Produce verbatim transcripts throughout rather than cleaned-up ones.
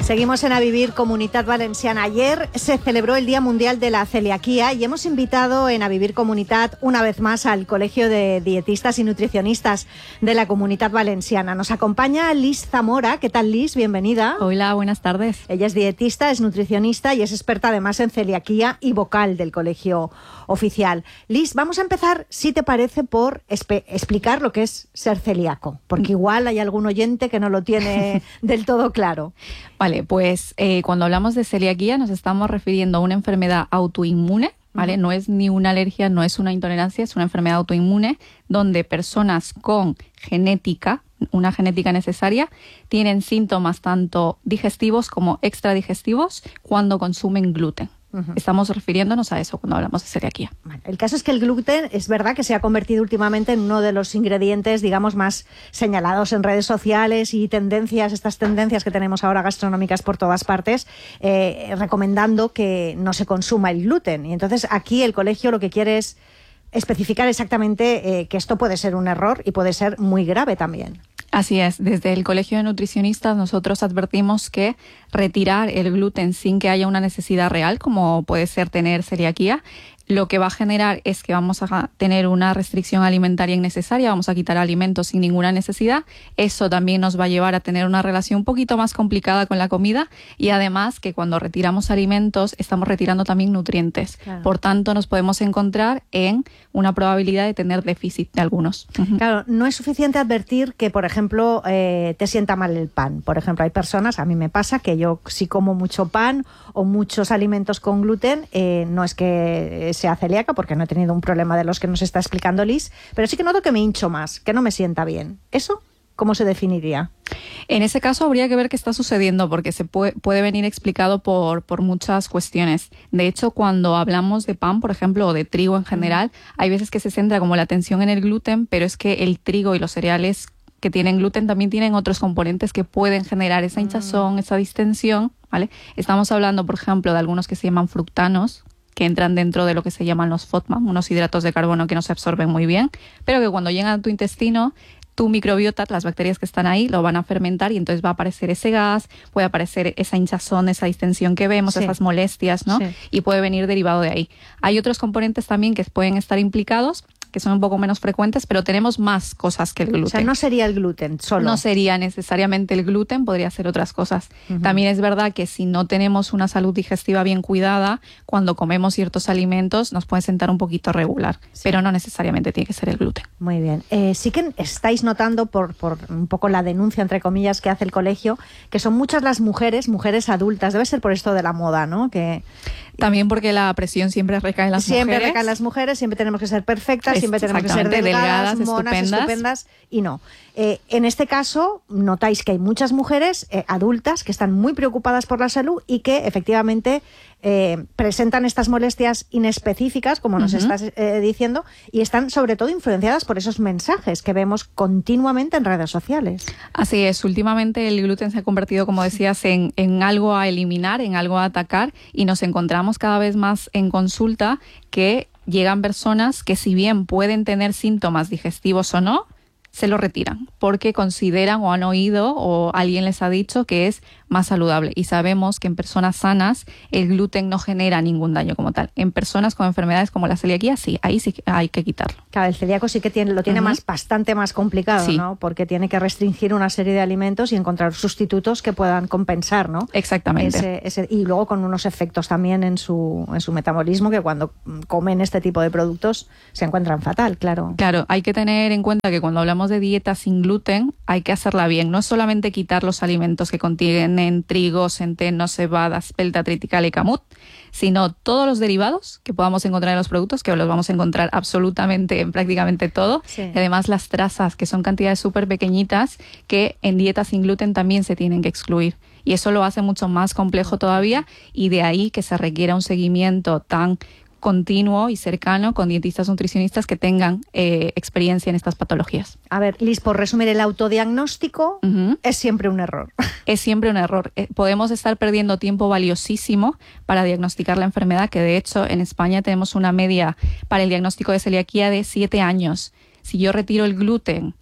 Seguimos en A Vivir, Comunitat Valenciana. Ayer se celebró el Día Mundial de la Celiaquía y hemos invitado en A Vivir Comunitat una vez más al Colegio de Dietistas y Nutricionistas de la Comunitat Valenciana. Nos acompaña Liz Zamora. ¿Qué tal, Liz? Bienvenida. Hola, buenas tardes. Ella es dietista, es nutricionista y es experta además en celiaquía y vocal del Colegio Oficial. Liz, vamos a empezar, si te parece, por explicar lo que es ser celíaco, porque igual hay algún oyente que no lo tiene del todo claro. Vale, pues eh, cuando hablamos de celiaquía nos estamos refiriendo a una enfermedad autoinmune, ¿vale? Uh-huh. No es ni una alergia, no es una intolerancia, es una enfermedad autoinmune donde personas con genética, una genética necesaria, tienen síntomas tanto digestivos como extradigestivos cuando consumen gluten. Uh-huh. Estamos refiriéndonos a eso cuando hablamos de celiaquía. Bueno, el caso es que el gluten es verdad que se ha convertido últimamente en uno de los ingredientes, digamos, más señalados en redes sociales y tendencias, estas tendencias que tenemos ahora gastronómicas por todas partes, eh, recomendando que no se consuma el gluten. Y entonces aquí el colegio lo que quiere es especificar exactamente eh, que esto puede ser un error y puede ser muy grave también. Así es, desde el Colegio de Nutricionistas nosotros advertimos que retirar el gluten sin que haya una necesidad real, como puede ser tener celiaquía, lo que va a generar es que vamos a tener una restricción alimentaria innecesaria, vamos a quitar alimentos sin ninguna necesidad. Eso también nos va a llevar a tener una relación un poquito más complicada con la comida y además que cuando retiramos alimentos estamos retirando también nutrientes. Claro. Por tanto, nos podemos encontrar en una probabilidad de tener déficit de algunos. Claro, no es suficiente advertir que, por ejemplo, eh, te sienta mal el pan. Por ejemplo, hay personas, a mí me pasa que yo si como mucho pan o muchos alimentos con gluten, eh, no es que sea celíaca, porque no he tenido un problema de los que nos está explicando Liz, pero sí que noto que me hincho más, que no me sienta bien. ¿Eso cómo se definiría? En ese caso habría que ver qué está sucediendo, porque se puede, puede venir explicado por, por muchas cuestiones. De hecho, cuando hablamos de pan, por ejemplo, o de trigo en general, hay veces que se centra como la atención en el gluten, pero es que el trigo y los cereales que tienen gluten también tienen otros componentes que pueden generar esa hinchazón, esa distensión, ¿vale? Estamos hablando, por ejemplo, de algunos que se llaman fructanos, que entran dentro de lo que se llaman los FODMAP, unos hidratos de carbono que no se absorben muy bien, pero que cuando llegan a tu intestino, tu microbiota, las bacterias que están ahí, lo van a fermentar y entonces va a aparecer ese gas, puede aparecer esa hinchazón, esa distensión que vemos, sí. esas molestias, ¿no? Sí. Y puede venir derivado de ahí. Hay otros componentes también que pueden estar implicados, que son un poco menos frecuentes, pero tenemos más cosas que el gluten. O sea, no sería el gluten solo. No sería necesariamente el gluten, podría ser otras cosas. Uh-huh. También es verdad que si no tenemos una salud digestiva bien cuidada, cuando comemos ciertos alimentos nos pueden sentar un poquito regular, sí. pero no necesariamente tiene que ser el gluten. Muy bien. Eh, sí que estáis notando, por, por un poco la denuncia, entre comillas, que hace el colegio, que son muchas las mujeres, mujeres adultas, debe ser por esto de la moda, ¿no? Que también porque la presión siempre recae en las siempre mujeres. Siempre recae en las mujeres, siempre tenemos que ser perfectas, siempre tenemos que ser delgadas, delgadas monas, estupendas. estupendas, y no. Eh, en este caso, notáis que hay muchas mujeres eh, adultas que están muy preocupadas por la salud y que efectivamente eh, presentan estas molestias inespecíficas, como nos uh-huh. estás eh, diciendo, y están sobre todo influenciadas por esos mensajes que vemos continuamente en redes sociales. Así es, últimamente el gluten se ha convertido, como decías, en, en algo a eliminar, en algo a atacar, y nos encontramos cada vez más en consulta que llegan personas que, si bien pueden tener síntomas digestivos o no, se lo retiran porque consideran o han oído o alguien les ha dicho que es más saludable. Y sabemos que en personas sanas el gluten no genera ningún daño como tal. En personas con enfermedades como la celiaquía, sí, ahí sí hay que quitarlo. Claro, el celíaco sí que tiene, lo tiene uh-huh. más, bastante más complicado, sí. ¿no? Porque tiene que restringir una serie de alimentos y encontrar sustitutos que puedan compensar, ¿no? Exactamente. Ese, ese, y luego con unos efectos también en su, en su metabolismo, que cuando comen este tipo de productos se encuentran fatal, claro. Claro, hay que tener en cuenta que cuando hablamos de dieta sin gluten hay que hacerla bien. No es solamente quitar los alimentos que contienen trigo, centeno, cebada, espelta, triticale y camut, sino todos los derivados que podamos encontrar en los productos, que los vamos a encontrar absolutamente en prácticamente todo. Sí. Y además las trazas, que son cantidades súper pequeñitas, que en dieta sin gluten también se tienen que excluir. Y eso lo hace mucho más complejo todavía, y de ahí que se requiera un seguimiento tan continuo y cercano con dietistas nutricionistas que tengan eh, experiencia en estas patologías. A ver, Liz, por resumir, el autodiagnóstico uh-huh. es siempre un error. Es siempre un error. Eh, podemos estar perdiendo tiempo valiosísimo para diagnosticar la enfermedad, que de hecho en España tenemos una media para el diagnóstico de celiaquía de siete años. Si yo retiro el gluten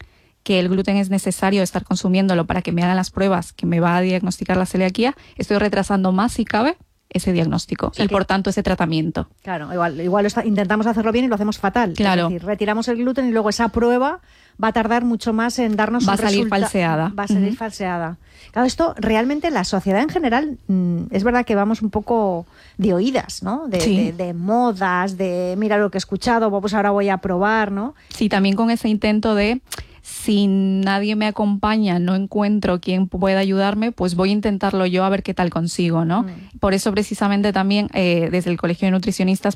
que el gluten es necesario estar consumiéndolo para que me hagan las pruebas que me va a diagnosticar la celiaquía, estoy retrasando más, si cabe, ese diagnóstico, o sea, y por tanto ese tratamiento. Claro, igual, igual está, intentamos hacerlo bien y lo hacemos fatal. Claro. Es decir, retiramos el gluten y luego esa prueba va a tardar mucho más en darnos va un a salir resulta- falseada. Va a salir uh-huh. falseada. Claro, esto realmente la sociedad en general, mmm, es verdad que vamos un poco de oídas, ¿no? De, sí. de, de modas, de mira lo que he escuchado, pues ahora voy a probar, ¿no? Sí, también con ese intento de si nadie me acompaña, no encuentro quien pueda ayudarme, pues voy a intentarlo yo a ver qué tal consigo, ¿no? Mm. Por eso precisamente también eh, desde el Colegio de Nutricionistas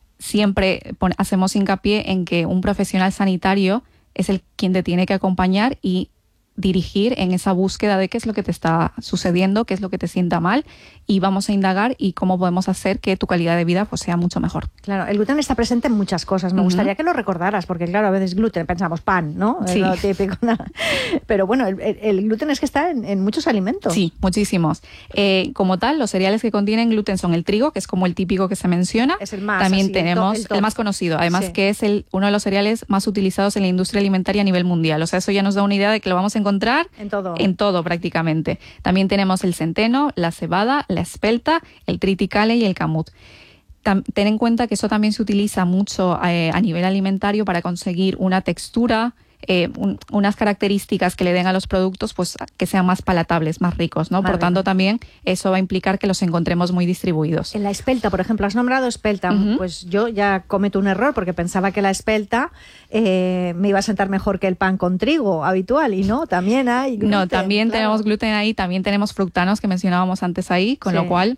siempre pon- hacemos hincapié en que un profesional sanitario es el quien te tiene que acompañar y dirigir en esa búsqueda de qué es lo que te está sucediendo, qué es lo que te sienta mal, y vamos a indagar y cómo podemos hacer que tu calidad de vida pues sea mucho mejor. Claro, el gluten está presente en muchas cosas. Me uh-huh. gustaría que lo recordaras, porque claro, a veces gluten, pensamos pan, ¿no? Sí. Es lo típico. Pero bueno, el, el gluten es que está en, en muchos alimentos. Sí, muchísimos. Eh, como tal, los cereales que contienen gluten son el trigo, que es como el típico que se menciona. Es el más. También así, tenemos el, to, el, el más conocido, además sí. que es el uno de los cereales más utilizados en la industria alimentaria a nivel mundial. O sea, eso ya nos da una idea de que lo vamos a encontrar en todo. En todo prácticamente. También tenemos el centeno, la cebada, la espelta, el triticale y el camut. Tam- ten en cuenta que eso también se utiliza mucho eh, a nivel alimentario para conseguir una textura, eh, un, unas características que le den a los productos, pues que sean más palatables, más ricos, ¿no? Por tanto, también eso va a implicar que los encontremos muy distribuidos. En la espelta, por ejemplo, has nombrado espelta. Uh-huh. Pues yo ya cometo un error porque pensaba que la espelta eh, me iba a sentar mejor que el pan con trigo habitual, y no, también hay gluten. No, también claro. tenemos gluten ahí, también tenemos fructanos que mencionábamos antes ahí, con sí. lo cual...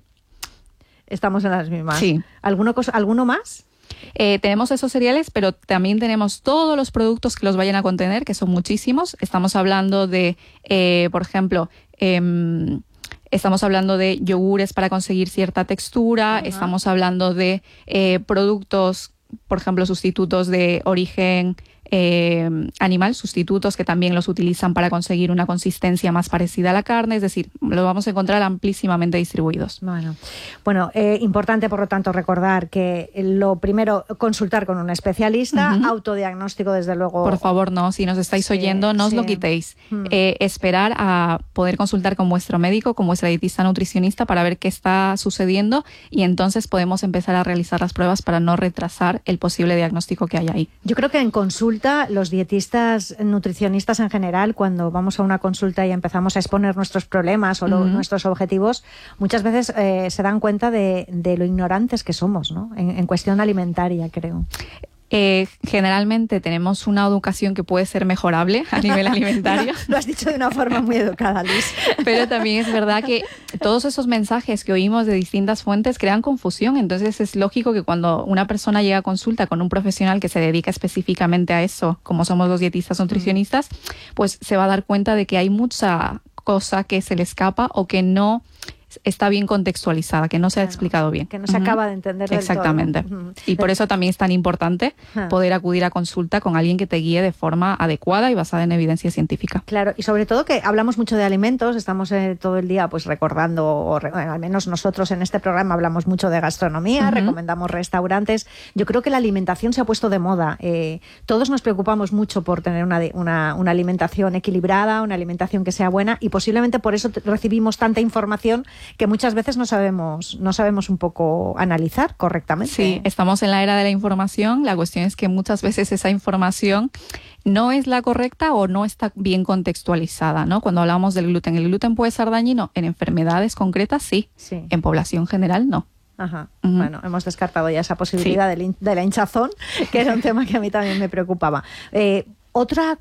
Estamos en las mismas. Sí. ¿Alguno, cosa, ¿alguno más? Eh, tenemos esos cereales, pero también tenemos todos los productos que los vayan a contener, que son muchísimos. Estamos hablando de, eh, por ejemplo, eh, estamos hablando de yogures para conseguir cierta textura, uh-huh. estamos hablando de eh, productos, por ejemplo, sustitutos de origen eh, animal, sustitutos que también los utilizan para conseguir una consistencia más parecida a la carne, es decir, lo vamos a encontrar amplísimamente distribuidos. Bueno, bueno eh, importante por lo tanto recordar que lo primero, consultar con un especialista, uh-huh. autodiagnóstico desde luego. Por favor, no, si nos estáis sí, oyendo, no os sí. lo quitéis. Uh-huh. Eh, esperar a poder consultar con vuestro médico, con vuestra dietista nutricionista para ver qué está sucediendo y entonces podemos empezar a realizar las pruebas para no retrasar el posible diagnóstico que hay ahí. Yo creo que en consulta los dietistas, nutricionistas en general, cuando vamos a una consulta y empezamos a exponer nuestros problemas o lo, uh-huh. nuestros objetivos, muchas veces eh, se dan cuenta de, de lo ignorantes que somos, ¿no? En, en cuestión alimentaria, creo. Eh, generalmente tenemos una educación que puede ser mejorable a nivel alimentario. Lo has dicho de una forma muy educada, Liz. Pero también es verdad que todos esos mensajes que oímos de distintas fuentes crean confusión. Entonces es lógico que cuando una persona llega a consulta con un profesional que se dedica específicamente a eso, como somos los dietistas nutricionistas, pues se va a dar cuenta de que hay mucha cosa que se le escapa o que no está bien contextualizada, que no se ha explicado bien. Que no se uh-huh. acaba de entender del Exactamente. todo. Uh-huh. Y por eso también es tan importante uh-huh. poder acudir a consulta con alguien que te guíe de forma adecuada y basada en evidencia científica. Claro, y sobre todo que hablamos mucho de alimentos, estamos eh, todo el día pues recordando, o re, bueno, al menos nosotros en este programa hablamos mucho de gastronomía, uh-huh. recomendamos restaurantes. Yo creo que la alimentación se ha puesto de moda. Eh, todos nos preocupamos mucho por tener una, una, una alimentación equilibrada, una alimentación que sea buena, y posiblemente por eso te, recibimos tanta información que muchas veces no sabemos, no sabemos un poco analizar correctamente. Sí, estamos en la era de la información. La cuestión es que muchas veces esa información no es la correcta o no está bien contextualizada, ¿no? Cuando hablamos del gluten, ¿el gluten puede ser dañino? En enfermedades concretas sí, sí. En población general no. Ajá. Uh-huh. Bueno, hemos descartado ya esa posibilidad sí. de, de la hinchazón, que era un tema que a mí también me preocupaba. Eh, Otra